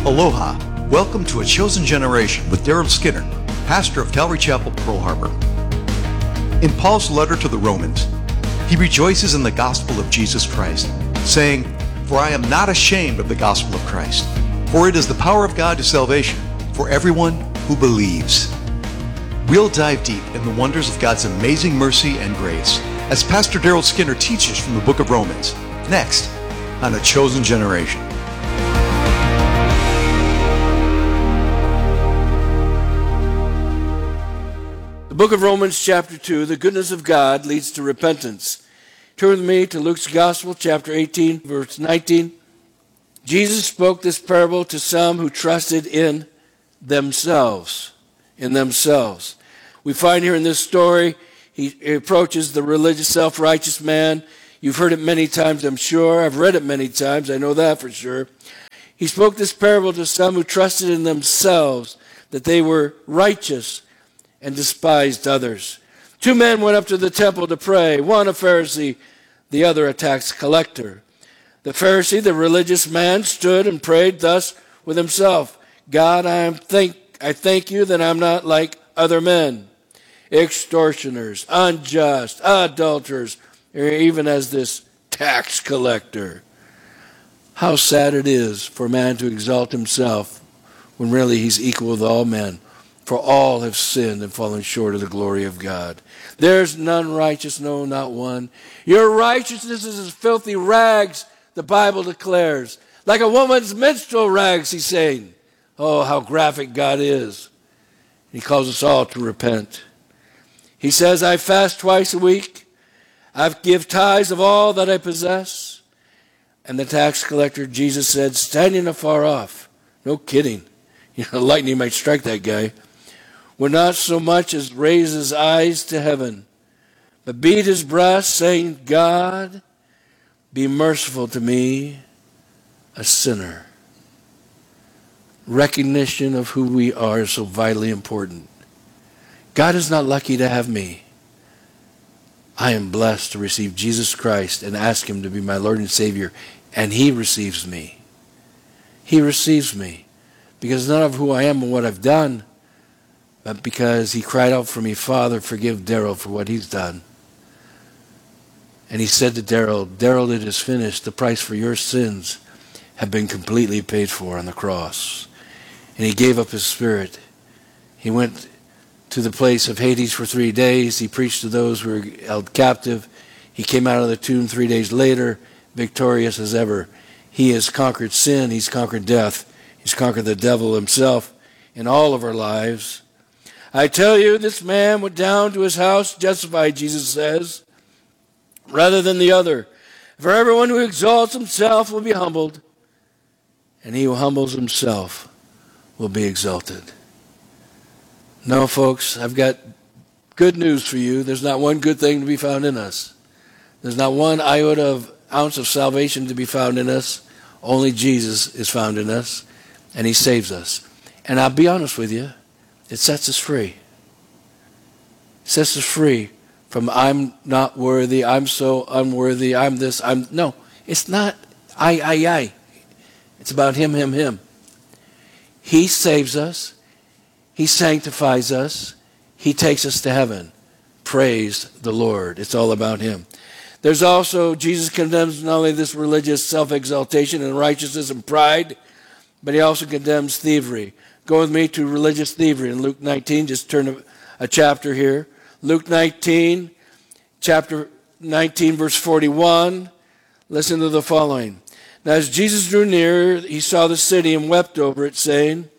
Aloha. Welcome to A Chosen Generation with Daryl Skinner, pastor of Calvary Chapel, Pearl Harbor. In Paul's letter to the Romans, he rejoices in the gospel of Jesus Christ, saying, "For I am not ashamed of the gospel of Christ, for it is the power of God to salvation for everyone who believes." We'll dive deep in the wonders of God's amazing mercy and grace as Pastor Daryl Skinner teaches from the book of Romans, next on A Chosen Generation. The book of Romans chapter 2, the goodness of God leads to repentance. Turn with me to Luke's Gospel, chapter 18, verse 19. Jesus spoke this parable to some who trusted in themselves. We find here in this story, he approaches the religious, self-righteous man. You've heard it many times, I'm sure. I've read it many times. I know that for sure. He spoke this parable to some who trusted in themselves, that they were righteous and despised others. Two men went up to the temple to pray, one a Pharisee, the other a tax collector. The Pharisee, the religious man, stood and prayed thus with himself, "God, I thank you that I'm not like other men, extortioners, unjust, adulterers, or even as this tax collector." How sad it is for man to exalt himself when really he's equal with all men. For all have sinned and fallen short of the glory of God. There's none righteous, no, not one. Your righteousness is as filthy rags, the Bible declares. Like a woman's menstrual rags, he's saying. Oh, how graphic God is. He calls us all to repent. He says, "I fast twice a week. I give tithes of all that I possess." And the tax collector, Jesus said, standing afar off, no kidding, lightning might strike that guy, would not so much as raise his eyes to heaven, but beat his breast, saying, "God, be merciful to me, a sinner." Recognition of who we are is so vitally important. God is not lucky to have me. I am blessed to receive Jesus Christ and ask him to be my Lord and Savior, and he receives me. He receives me because not of who I am and what I've done, but because he cried out for me, "Father, forgive Daryl for what he's done." And he said to Daryl, "Daryl, it is finished. The price for your sins have been completely paid for on the cross." And he gave up his spirit. He went to the place of Hades for 3 days. He preached to those who were held captive. He came out of the tomb 3 days later, victorious as ever. He has conquered sin. He's conquered death. He's conquered the devil himself in all of our lives. "I tell you, this man went down to his house justified," Jesus says, "rather than the other. For everyone who exalts himself will be humbled, and he who humbles himself will be exalted." No, folks, I've got good news for you. There's not one good thing to be found in us. There's not one ounce of salvation to be found in us. Only Jesus is found in us, and he saves us. And I'll be honest with you, it sets us free. It sets us free from "I'm not worthy, I'm so unworthy, I'm this, I'm..." No, it's not I. It's about him. He saves us. He sanctifies us. He takes us to heaven. Praise the Lord. It's all about him. There's also, Jesus condemns not only this religious self-exaltation and righteousness and pride, but he also condemns thievery. Go with me to religious thievery in Luke 19. Just turn a chapter here. Luke 19, chapter 19, verse 41. Listen to the following. "Now as Jesus drew near, he saw the city and wept over it, saying,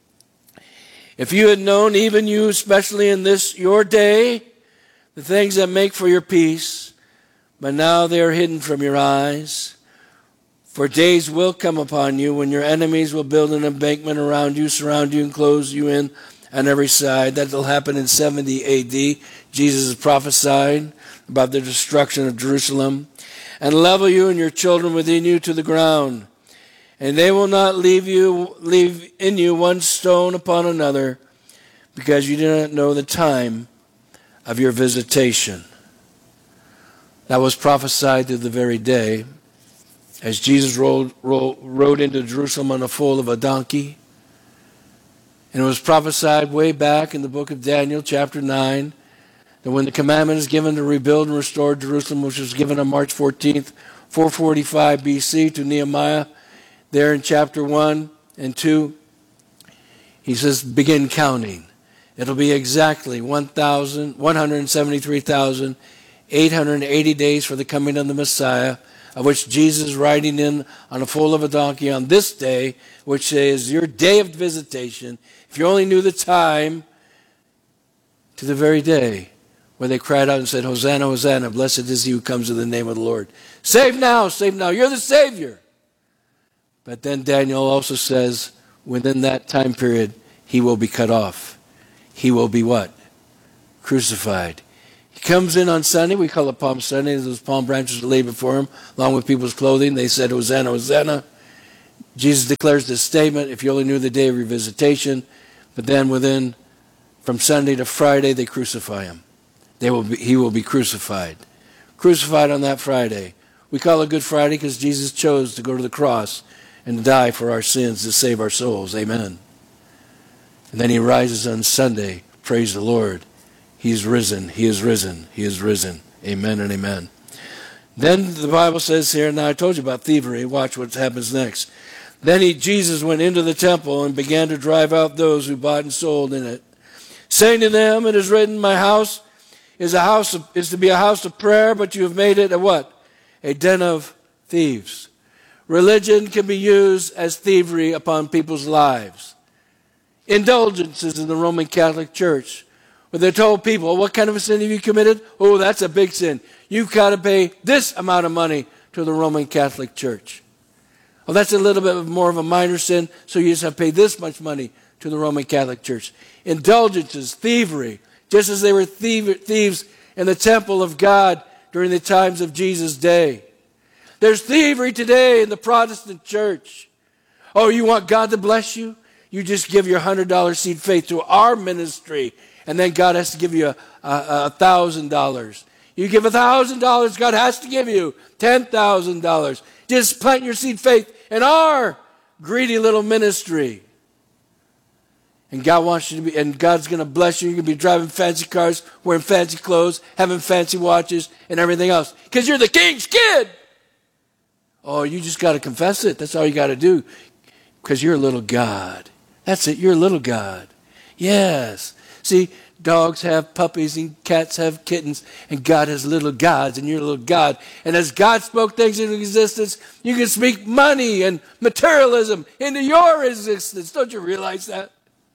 'If you had known, even you, especially in this your day, the things that make for your peace, but now they are hidden from your eyes. For days will come upon you when your enemies will build an embankment around you, surround you, and close you in on every side.'" That will happen in 70 AD. Jesus is prophesying about the destruction of Jerusalem. "And level you and your children within you to the ground. And they will not leave in you one stone upon another, because you do not know the time of your visitation." That was prophesied to the very day as Jesus rode into Jerusalem on the foal of a donkey. And it was prophesied way back in the book of Daniel, chapter 9, that when the commandment is given to rebuild and restore Jerusalem, which was given on March 14th, 445 BC to Nehemiah, there in chapter 1 and 2, he says, begin counting. It'll be exactly 173,880 days for the coming of the Messiah, of which Jesus is riding in on a foal of a donkey on this day, which is your day of visitation. If you only knew the time, to the very day where they cried out and said, Hosanna, Hosanna, blessed is he who comes in the name of the Lord. Save now, you're the Savior. But then Daniel also says, within that time period, he will be cut off. He will be what? Crucified. He comes in on Sunday. We call it Palm Sunday. Those palm branches are laid before him, along with people's clothing. They said, Hosanna, Hosanna. Jesus declares this statement, if you only knew the day of your visitation. But then from Sunday to Friday, they crucify him. He will be crucified. Crucified on that Friday. We call it Good Friday because Jesus chose to go to the cross and die for our sins to save our souls. Amen. And then he rises on Sunday. Praise the Lord. He is risen. He is risen. He is risen. Amen and amen. Then the Bible says here, now I told you about thievery. Watch what happens next. Then Jesus went into the temple and began to drive out those who bought and sold in it, saying to them, it is written, my house is to be a house of prayer, but you have made it a what? A den of thieves. Religion can be used as thievery upon people's lives. Indulgences in the Roman Catholic Church, where they told people, what kind of a sin have you committed? Oh, that's a big sin. You've got to pay this amount of money to the Roman Catholic Church. Well, that's a little bit more of a minor sin, so you just have to pay this much money to the Roman Catholic Church. Indulgences, thievery, just as they were thieves in the temple of God during the times of Jesus' day. There's thievery today in the Protestant church. Oh, you want God to bless you? You just give your $100 seed faith to our ministry, and then God has to give you $1,000. You give $1,000, God has to give you $10,000. Just plant your seed faith in our greedy little ministry. And God wants you to be, and God's going to bless you. You're going to be driving fancy cars, wearing fancy clothes, having fancy watches, and everything else. Because you're the king's kid. Oh, you just got to confess it. That's all you got to do. Because you're a little God. That's it. You're a little God. Yes. See, dogs have puppies and cats have kittens, and God has little gods, and you're a little God. And as God spoke things into existence, you can speak money and materialism into your existence. Don't you realize that?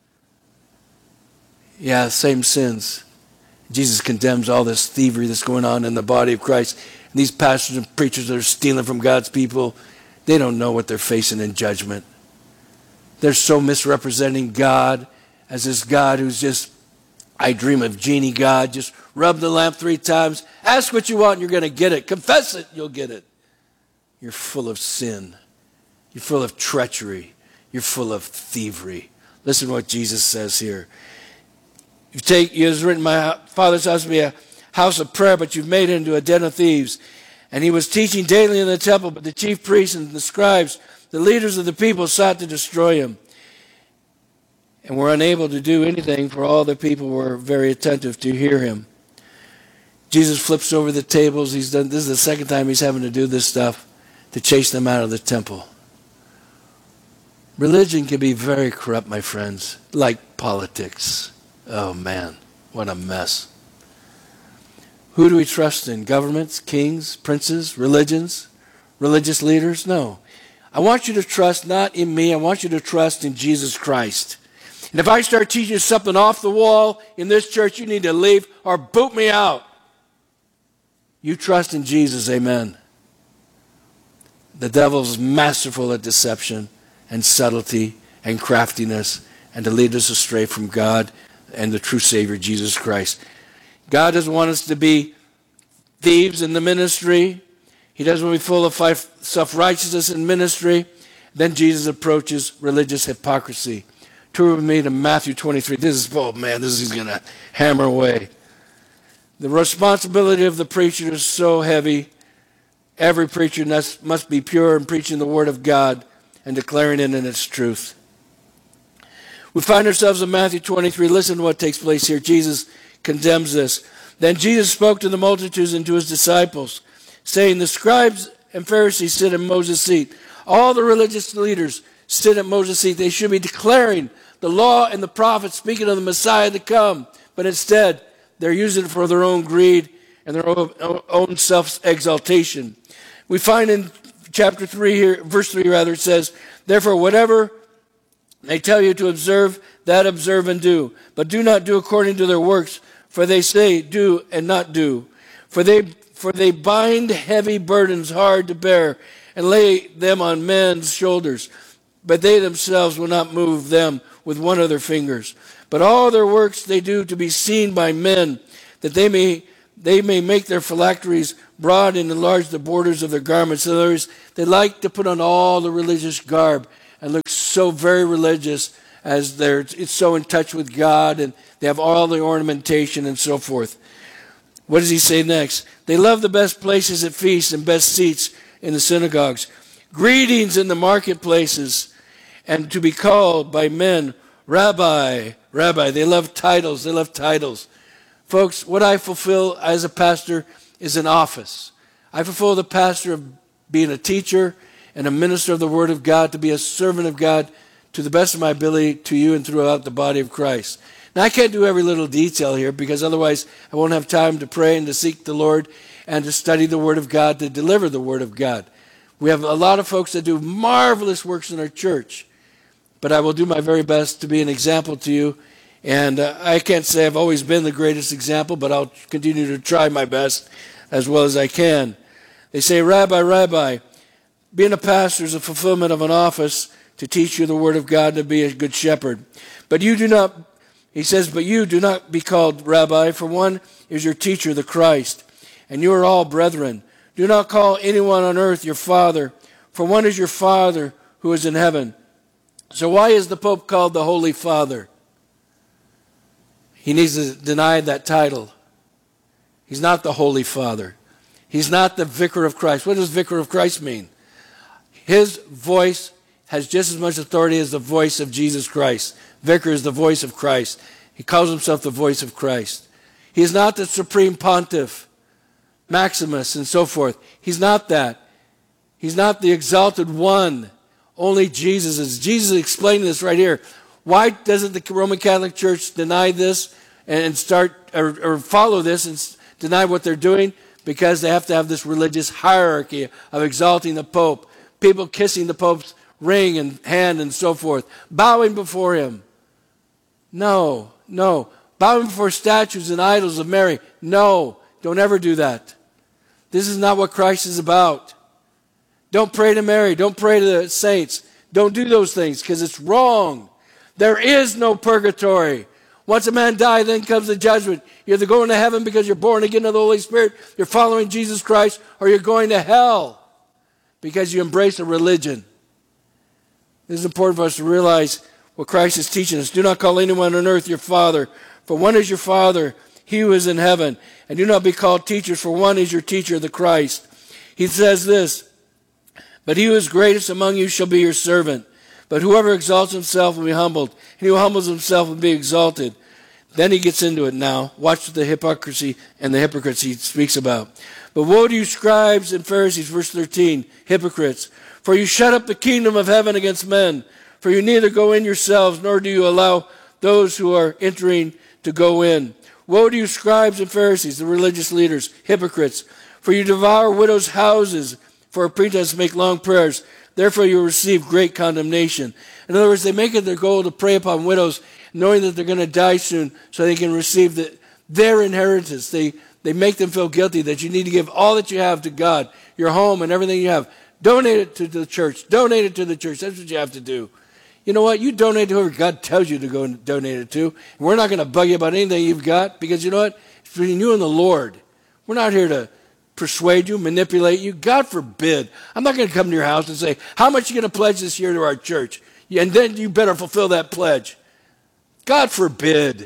Yeah, same sins. Jesus condemns all this thievery that's going on in the body of Christ. And these pastors and preachers that are stealing from God's people, they don't know what they're facing in judgment. They're so misrepresenting God as this God who's just, I dream of genie God. Just rub the lamp 3 times. Ask what you want and you're going to get it. Confess it, you'll get it. You're full of sin. You're full of treachery. You're full of thievery. Listen to what Jesus says here. It is written, my Father's house will be a house of prayer, but you've made it into a den of thieves. And he was teaching daily in the temple, but the chief priests and the scribes, the leaders of the people, sought to destroy him, and were unable to do anything, for all the people were very attentive to hear him. Jesus flips over the tables. This is the second time he's having to do this stuff to chase them out of the temple. Religion can be very corrupt, my friends, like politics. Oh man, what a mess. Who do we trust in? Governments, kings, princes, religions, religious leaders? No. I want you to trust not in me. I want you to trust in Jesus Christ. And if I start teaching you something off the wall in this church, you need to leave or boot me out. You trust in Jesus, amen. The devil's masterful at deception and subtlety and craftiness and to lead us astray from God and the true Savior, Jesus Christ. God doesn't want us to be thieves in the ministry. He doesn't want to be full of self-righteousness in ministry. Then Jesus approaches religious hypocrisy. Turn with me to Matthew 23. This is going to hammer away. The responsibility of the preacher is so heavy, Every preacher must be pure in preaching the word of God and declaring it in its truth. We find ourselves in Matthew 23. Listen to what takes place here. Jesus condemns this. Then Jesus spoke to the multitudes and to his disciples, saying, the scribes and Pharisees sit in Moses' seat. All the religious leaders sit at Moses' seat. They should be declaring the law and the prophets, speaking of the Messiah to come. But instead, they're using it for their own greed and their own self-exaltation. We find in chapter 3 here, verse 3 rather, it says, therefore, whatever they tell you to observe, that observe and do. But do not do according to their works, for they say, do and not do. For they bind heavy burdens hard to bear and lay them on men's shoulders. But they themselves will not move them with one of their fingers. But all their works they do to be seen by men, that they may make their phylacteries broad and enlarge the borders of their garments. In other words, they like to put on all the religious garb and look so very religious as it's so in touch with God, and they have all the ornamentation and so forth. What does he say next? They love the best places at feasts and best seats in the synagogues, greetings in the marketplaces, and to be called by men, Rabbi, Rabbi. They love titles. They love titles. Folks, what I fulfill as a pastor is an office. I fulfill the pastor of being a teacher and a minister of the Word of God, to be a servant of God to the best of my ability to you and throughout the body of Christ. Now, I can't do every little detail here, because otherwise I won't have time to pray and to seek the Lord and to study the Word of God, to deliver the Word of God. We have a lot of folks that do marvelous works in our church, but I will do my very best to be an example to you. And I can't say I've always been the greatest example, but I'll continue to try my best as well as I can. They say, Rabbi, Rabbi. Being a pastor is a fulfillment of an office to teach you the Word of God, to be a good shepherd. But you do not, he says, but you do not be called Rabbi, for one is your teacher, the Christ, and you are all brethren. Do not call anyone on earth your father, for one is your Father who is in heaven. So why is the Pope called the Holy Father? He needs to deny that title. He's not the Holy Father. He's not the Vicar of Christ. What does Vicar of Christ mean? His voice has just as much authority as the voice of Jesus Christ. Vicar is the voice of Christ. He calls himself the voice of Christ. He is not the supreme pontiff, Maximus, and so forth. He's not that. He's not the exalted one. Only Jesus is. Jesus explained this right here. Why doesn't the Roman Catholic Church deny this and start or follow this and deny what they're doing? Because they have to have this religious hierarchy of exalting the Pope, people kissing the Pope's ring and hand and so forth, bowing before him. No. Bowing before statues and idols of Mary. No, don't ever do that. This is not what Christ is about. Don't pray to Mary. Don't pray to the saints. Don't do those things, because it's wrong. There is no purgatory. Once a man dies, then comes the judgment. You're either going to heaven because you're born again of the Holy Spirit, you're following Jesus Christ, or you're going to hell because you embrace a religion. It is important for us to realize what Christ is teaching us. Do not call anyone on earth your father, for one is your Father, he who is in heaven. And do not be called teachers, for one is your teacher, the Christ. He says this, but he who is greatest among you shall be your servant. But whoever exalts himself will be humbled, and he who humbles himself will be exalted. Then he gets into it now. Watch the hypocrisy and the hypocrites he speaks about. But woe to you, scribes and Pharisees, verse 13, hypocrites, for you shut up the kingdom of heaven against men. For you neither go in yourselves, nor do you allow those who are entering to go in. Woe to you, scribes and Pharisees, the religious leaders, hypocrites, for you devour widows' houses for a pretense to make long prayers. Therefore you will receive great condemnation. In other words, they make it their goal to prey upon widows, knowing that they're going to die soon, so they can receive their inheritance. They make them feel guilty that you need to give all that you have to God, your home and everything you have. Donate it to the church. Donate it to the church. That's what you have to do. You know what? You donate to whoever God tells you to go and donate it to. And we're not going to bug you about anything you've got, because you know what? It's between you and the Lord. We're not here to persuade you, manipulate you. God forbid. I'm not going to come to your house and say, how much are you going to pledge this year to our church? And then you better fulfill that pledge. God forbid.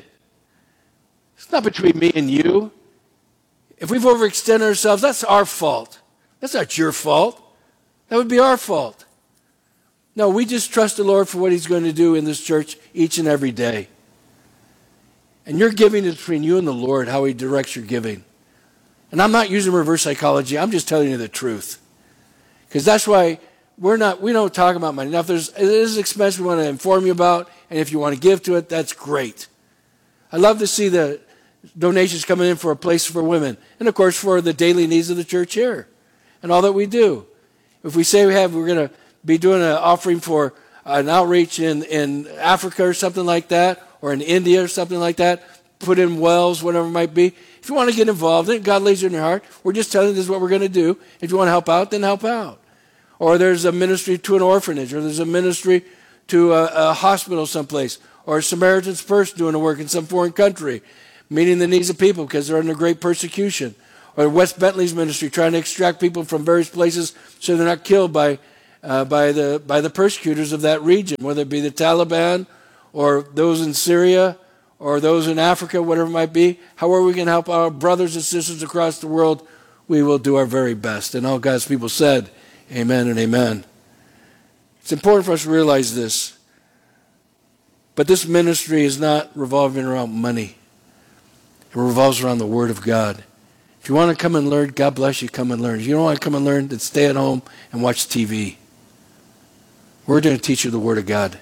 It's not between me and you. If we've overextended ourselves, that's our fault. That's not your fault. That would be our fault. No, we just trust the Lord for what he's going to do in this church each and every day. And your giving is between you and the Lord, how he directs your giving. And I'm not using reverse psychology. I'm just telling you the truth. Because that's why we don't talk about money. Now, if it is an expense we want to inform you about, and if you want to give to it, that's great. I love to see the donations coming in for a place for women. And, of course, for the daily needs of the church here and all that we do. If we say we're going to be doing an offering for an outreach in Africa or something like that, or in India or something like that, put in wells, whatever it might be. If you want to get involved in it, God lays it in your heart. We're just telling you this is what we're going to do. If you want to help out, then help out. Or there's a ministry to an orphanage, or there's a ministry to a hospital someplace, or a Samaritan's Purse doing a work in some foreign country, meeting the needs of people because they're under great persecution. Or West Bentley's ministry trying to extract people from various places so they're not killed by the persecutors of that region, whether it be the Taliban or those in Syria or those in Africa, whatever it might be. However we can help our brothers and sisters across the world, we will do our very best. And all God's people said, amen and amen. It's important for us to realize this. But this ministry is not revolving around money. It revolves around the Word of God. If you want to come and learn, God bless you, come and learn. If you don't want to come and learn, then stay at home and watch TV. We're going to teach you the Word of God.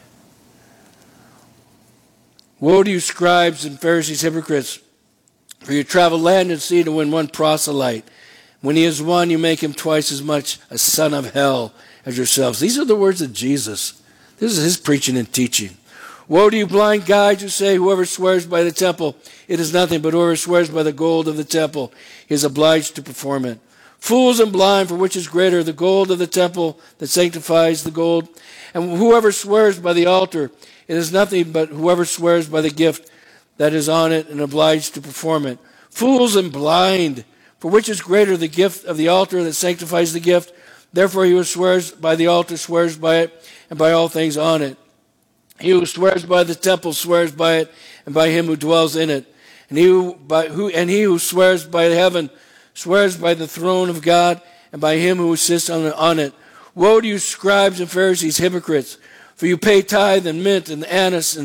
Woe to you, scribes and Pharisees, hypocrites, for you travel land and sea to win one proselyte. When he is won, you make him twice as much a son of hell as yourselves. These are the words of Jesus. This is his preaching and teaching. Woe to you, blind guides, who say, whoever swears by the temple, it is nothing, but whoever swears by the gold of the temple is obliged to perform it. Fools and blind, for which is greater, the gold of the temple that sanctifies the gold? And whoever swears by the altar, it is nothing but whoever swears by the gift that is on it and obliged to perform it. Fools and blind, for which is greater, the gift of the altar that sanctifies the gift? Therefore he who swears by the altar swears by it and by all things on it. He who swears by the temple swears by it and by him who dwells in it. And he who swears by heaven swears by the throne of God and by him who sits on it. Woe to you, scribes and Pharisees, hypocrites! For you pay tithe and mint and anise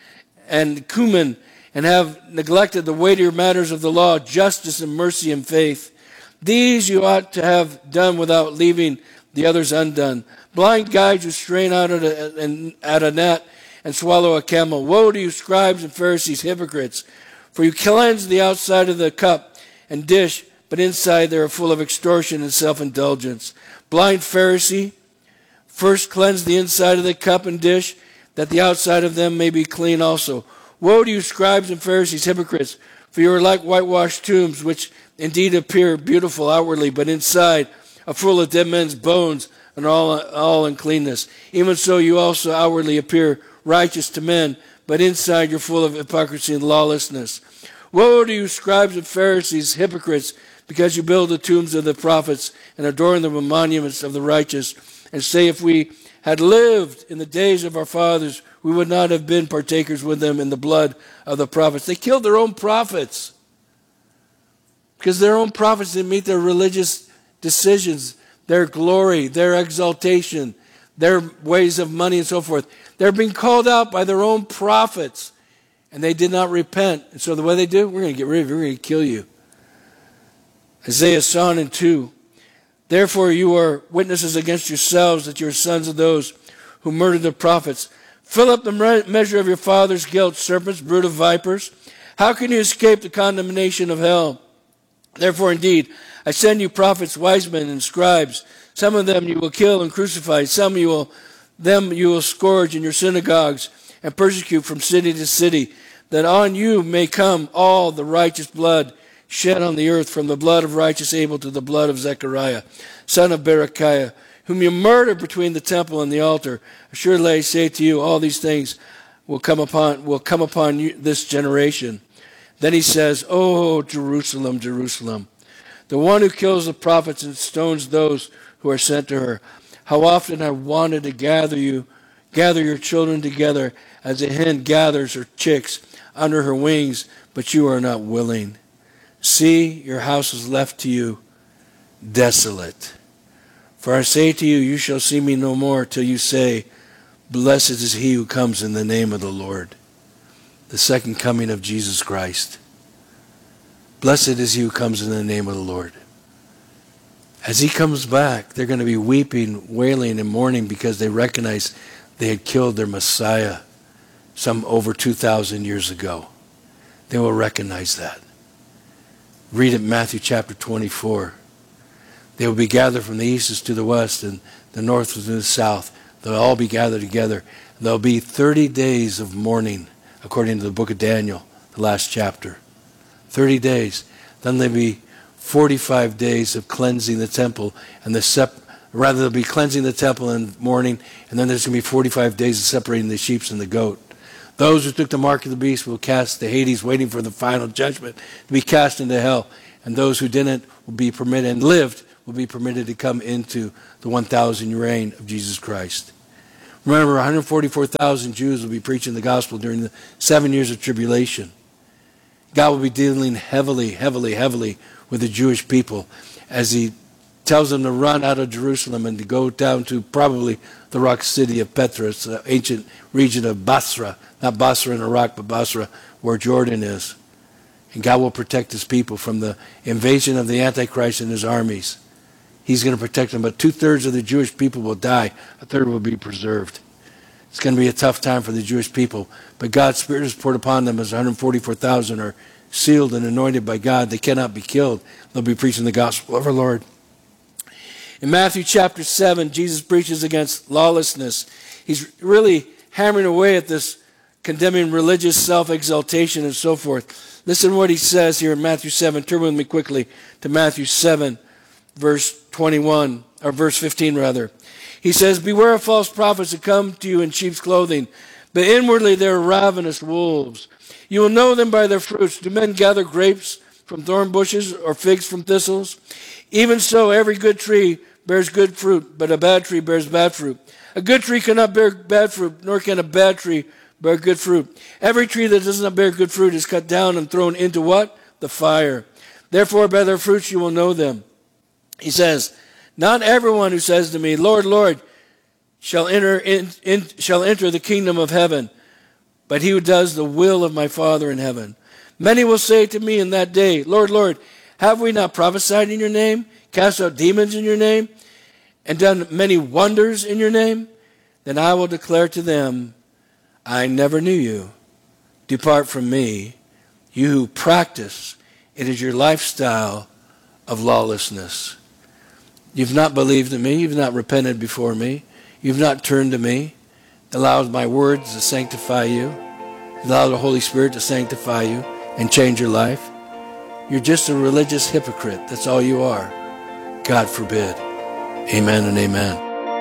and cumin, and have neglected the weightier matters of the law, justice and mercy and faith. These you ought to have done without leaving the others undone. Blind guides who strain out at a net and swallow a camel. Woe to you, scribes and Pharisees, hypocrites! For you cleanse the outside of the cup and dish, but inside they are full of extortion and self-indulgence. Blind Pharisee, first cleanse the inside of the cup and dish, that the outside of them may be clean also. Woe to you, scribes and Pharisees, hypocrites! For you are like whitewashed tombs, which indeed appear beautiful outwardly, but inside are full of dead men's bones and all uncleanness. Even so you also outwardly appear righteous to men, but inside you're full of hypocrisy and lawlessness. Woe to you, scribes and Pharisees, hypocrites! Because you build the tombs of the prophets and adorn them with monuments of the righteous, and say, if we had lived in the days of our fathers, we would not have been partakers with them in the blood of the prophets. They killed their own prophets because their own prophets didn't meet their religious decisions, their glory, their exaltation, their ways of money and so forth. They're being called out by their own prophets, and they did not repent. And so the way they do, we're going to get rid of you, we're going to kill you. Isaiah saw in 2, therefore you are witnesses against yourselves that you are sons of those who murdered the prophets. Fill up the measure of your father's guilt, serpents, brood of vipers. How can you escape the condemnation of hell? Therefore, indeed, I send you prophets, wise men, and scribes. Some of them you will kill and crucify. Some you will scourge in your synagogues and persecute from city to city, that on you may come all the righteous blood shed on the earth, from the blood of righteous Abel to the blood of Zechariah, son of Berechiah, whom you murdered between the temple and the altar. Assuredly I say to you, all these things will come upon you, this generation. Then he says, oh, Jerusalem, Jerusalem, the one who kills the prophets and stones those who are sent to her. How often I wanted to gather your children together as a hen gathers her chicks under her wings, but you are not willing. See, your house is left to you desolate. For I say to you, you shall see me no more till you say, blessed is he who comes in the name of the Lord. The second coming of Jesus Christ. Blessed is he who comes in the name of the Lord. As he comes back, they're going to be weeping, wailing, and mourning because they recognize they had killed their Messiah some over 2,000 years ago. They will recognize that. Read it, Matthew chapter 24. They will be gathered from the east to the west and the north to the south. They'll all be gathered together. There'll be 30 days of mourning, according to the book of Daniel, the last chapter. 30 days. Then there'll be 45 days of cleansing the temple, and they'll be cleansing the temple and mourning, and then there's going to be 45 days of separating the sheep and the goat. Those who took the mark of the beast will cast to Hades, waiting for the final judgment to be cast into hell. And those who didn't will be permitted and lived will be permitted to come into the 1,000-year reign of Jesus Christ. Remember, 144,000 Jews will be preaching the gospel during the 7 years of tribulation. God will be dealing heavily with the Jewish people as he tells them to run out of Jerusalem and to go down to probably the rock city of Petra, the ancient region of Basra. Not Basra in Iraq, but Basra where Jordan is. And God will protect his people from the invasion of the Antichrist and his armies. He's going to protect them, but 2/3 of the Jewish people will die. 1/3 will be preserved. It's going to be a tough time for the Jewish people, but God's Spirit is poured upon them as 144,000 are sealed and anointed by God. They cannot be killed. They'll be preaching the gospel of our Lord. In Matthew chapter 7, Jesus preaches against lawlessness. He's really hammering away at this, condemning religious self-exaltation and so forth. Listen to what he says here in Matthew 7. Turn with me quickly to Matthew 7, verse 21, or verse 15 rather. He says, beware of false prophets who come to you in sheep's clothing, but inwardly they are ravenous wolves. You will know them by their fruits. Do men gather grapes from thorn bushes or figs from thistles? Even so, every good tree bears good fruit, but a bad tree bears bad fruit. A good tree cannot bear bad fruit, nor can a bad tree bear good fruit. Every tree that does not bear good fruit is cut down and thrown into what? The fire. Therefore, by their fruits you will know them. He says, not everyone who says to me, Lord, Lord, shall enter the kingdom of heaven, but he who does the will of my Father in heaven. Many will say to me in that day, Lord, Lord, have we not prophesied in your name, cast out demons in your name, and done many wonders in your name? Then I will declare to them, I never knew you. Depart from me, you who practice. It is your lifestyle of lawlessness. You've not believed in me. You've not repented before me. You've not turned to me. Allowed my words to sanctify you. Allow the Holy Spirit to sanctify you and change your life. You're just a religious hypocrite. That's all you are. God forbid. Amen and amen.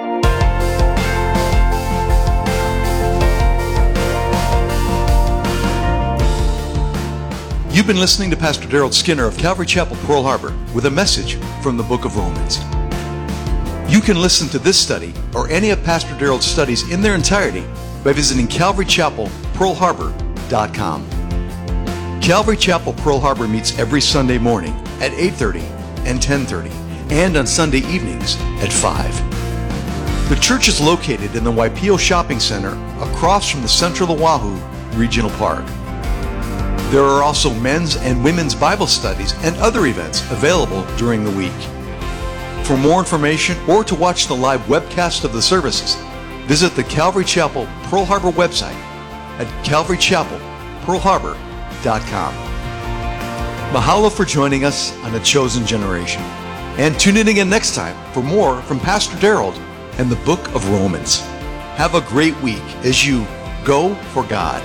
You've been listening to Pastor Daryl Skinner of Calvary Chapel, Pearl Harbor, with a message from the book of Romans. You can listen to this study or any of Pastor Daryl's studies in their entirety by visiting CalvaryChapelPearlHarbor.com. Calvary Chapel Pearl Harbor meets every Sunday morning at 8:30 and 10:30 and on Sunday evenings at 5. The church is located in the Waipio Shopping Center across from the Central Oahu Regional Park. There are also men's and women's Bible studies and other events available during the week. For more information or to watch the live webcast of the services, visit the Calvary Chapel Pearl Harbor website at CalvaryChapelPearlHarbor.com. Mahalo for joining us on A Chosen Generation. And tune in again next time for more from Pastor Daryl and the book of Romans. Have a great week as you go for God.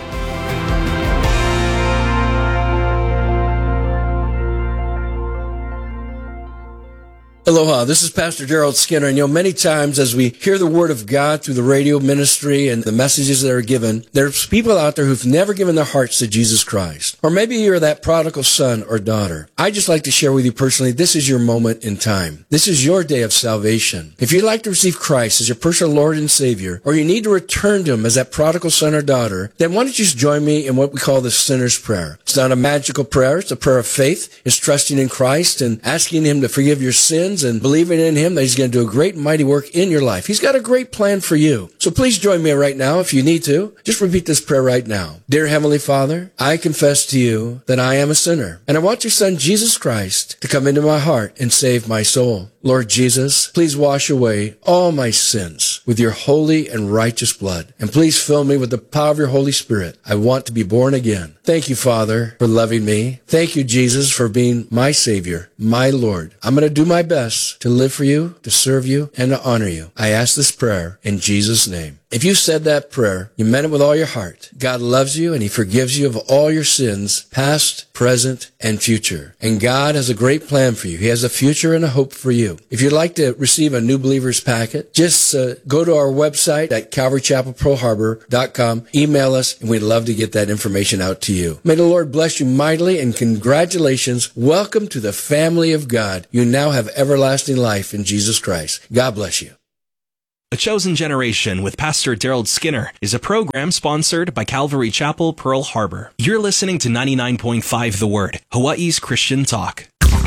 Aloha, this is Pastor Daryl Skinner, and many times as we hear the Word of God through the radio ministry and the messages that are given, there's people out there who've never given their hearts to Jesus Christ. Or maybe you're that prodigal son or daughter. I'd just like to share with you personally, this is your moment in time. This is your day of salvation. If you'd like to receive Christ as your personal Lord and Savior, or you need to return to Him as that prodigal son or daughter, then why don't you just join me in what we call the sinner's prayer. It's not a magical prayer. It's a prayer of faith. It's trusting in Christ and asking Him to forgive your sins and believing in Him that He's going to do a great and mighty work in your life. He's got a great plan for you. So please join me right now if you need to. Just repeat this prayer right now. Dear Heavenly Father, I confess to you that I am a sinner, and I want your Son, Jesus Christ, to come into my heart and save my soul. Lord Jesus, please wash away all my sins with your holy and righteous blood. And please fill me with the power of your Holy Spirit. I want to be born again. Thank you, Father, for loving me. Thank you, Jesus, for being my Savior, my Lord. I'm going to do my best to live for you, to serve you, and to honor you. I ask this prayer in Jesus' name. If you said that prayer, you meant it with all your heart. God loves you and He forgives you of all your sins, past, present, and future. And God has a great plan for you. He has a future and a hope for you. If you'd like to receive a New Believers packet, just go to our website at CalvaryChapelPearlHarbor.com, email us, and we'd love to get that information out to you. May the Lord bless you mightily, and congratulations. Welcome to the family of God. You now have everlasting life in Jesus Christ. God bless you. A Chosen Generation with Pastor Daryl Skinner is a program sponsored by Calvary Chapel, Pearl Harbor. You're listening to 99.5 The Word, Hawaii's Christian talk.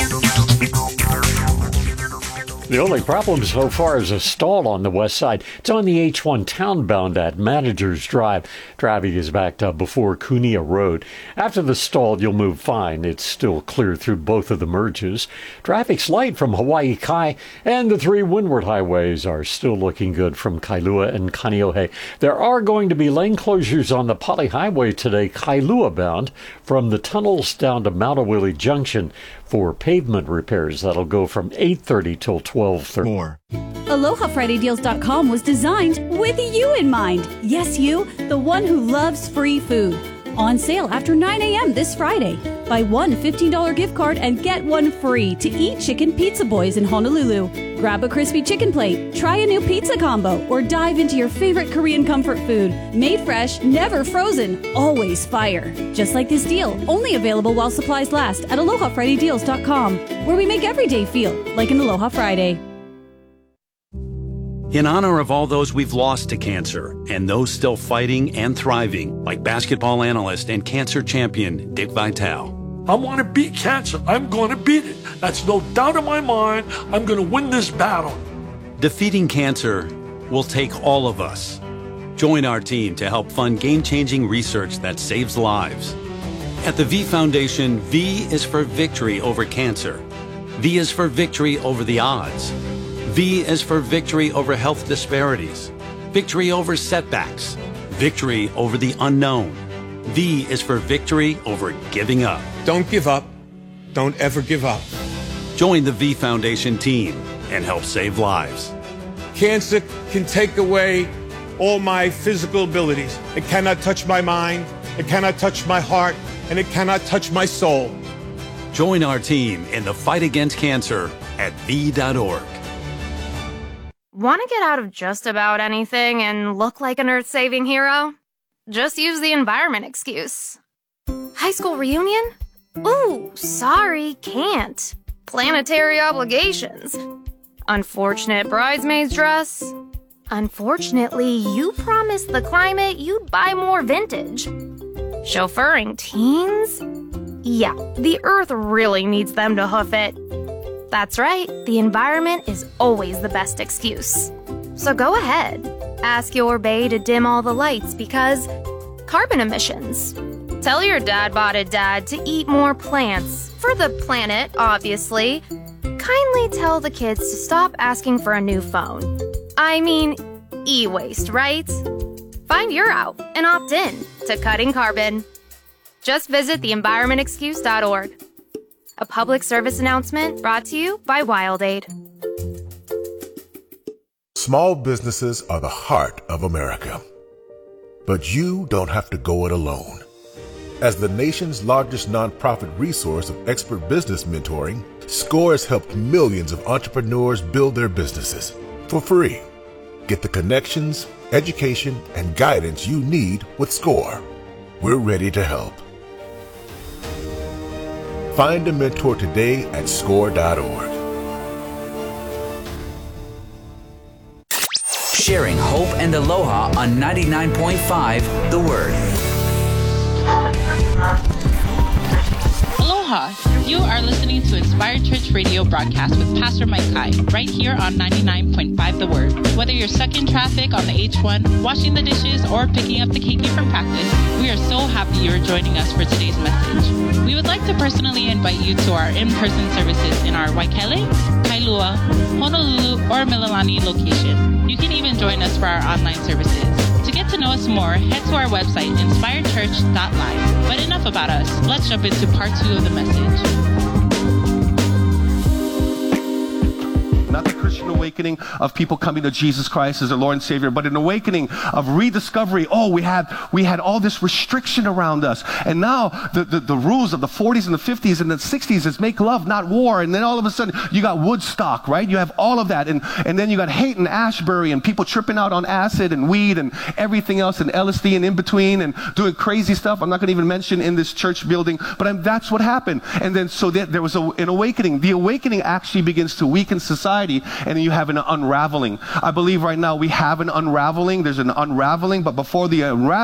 The only problem so far is a stall on the west side. It's on the H1 townbound at Managers Drive. Traffic is backed up before Kunia Road. After the stall, you'll move fine. It's still clear through both of the merges. Traffic's light from Hawaii Kai, and the three windward highways are still looking good from Kailua and Kaneohe. There are going to be lane closures on the Pali Highway today, Kailua bound, from the tunnels down to Maunawili Junction for pavement repairs. That'll go from 8:30 till 12:30. More. AlohaFridayDeals.com was designed with you in mind. Yes, you, the one who loves free food. On sale after 9 a.m. this Friday. Buy one $15 gift card and get one free to eat Chicken Pizza Boys in Honolulu. Grab a crispy chicken plate, try a new pizza combo, or dive into your favorite Korean comfort food. Made fresh, never frozen, always fire. Just like this deal, only available while supplies last at AlohaFridayDeals.com, where we make every day feel like an Aloha Friday. In honor of all those we've lost to cancer and those still fighting and thriving, like basketball analyst and cancer champion Dick Vitale. I want to beat cancer. I'm going to beat it. That's no doubt in my mind. I'm going to win this battle. Defeating cancer will take all of us. Join our team to help fund game-changing research that saves lives. At the V Foundation, V is for victory over cancer. V is for victory over the odds. V is for victory over health disparities, victory over setbacks, victory over the unknown. V is for victory over giving up. Don't give up. Don't ever give up. Join the V Foundation team and help save lives. Cancer can take away all my physical abilities. It cannot touch my mind, it cannot touch my heart, and it cannot touch my soul. Join our team in the fight against cancer at V.org. Want to get out of just about anything and look like an earth-saving hero? Just use the environment excuse. High school reunion? Ooh, sorry, can't. Planetary obligations. Unfortunate bridesmaid's dress. Unfortunately, you promised the climate you'd buy more vintage. Chauffeuring teens? Yeah, the earth really needs them to hoof it. That's right, the environment is always the best excuse. So go ahead, ask your bae to dim all the lights because carbon emissions. Tell your dad-botted dad to eat more plants, for the planet, obviously. Kindly tell the kids to stop asking for a new phone. I mean, e-waste, right? Find your out and opt in to cutting carbon. Just visit theenvironmentexcuse.org. A public service announcement brought to you by WildAid. Small businesses are the heart of America. But you don't have to go it alone. As the nation's largest nonprofit resource of expert business mentoring, SCORE has helped millions of entrepreneurs build their businesses for free. Get the connections, education, and guidance you need with SCORE. We're ready to help. Find a mentor today at score.org. Sharing hope and aloha on 99.5 The Word. Aloha! You are listening to Inspired Church Radio broadcast with Pastor Mike Kai, right here on 99.5 The Word. Whether you're stuck in traffic on the H1, washing the dishes, or picking up the keiki from practice, we are so happy you're joining us for today's message. We would like to personally invite you to our in-person services in our Waikele, Kailua, Honolulu, or Mililani location. You can even join us for our online services. To get to know us more, head to our website, inspiredchurch.live. But enough about us. Let's jump into part 2 of the message. Not the Christian awakening of people coming to Jesus Christ as their Lord and Savior, but an awakening of rediscovery. Oh, we had all this restriction around us. And now the rules of the 40s and the 50s and the 60s is make love, not war. And then all of a sudden you got Woodstock, right? You have all of that. And then you got hate and Ashbury and people tripping out on acid and weed and everything else and LSD and in between and doing crazy stuff. I'm not going to even mention in this church building, but that's what happened. And then so there was an awakening. The awakening actually begins to weaken society. And then you have an unraveling. I believe right now we have an unraveling. There's an unraveling, but before the unraveling,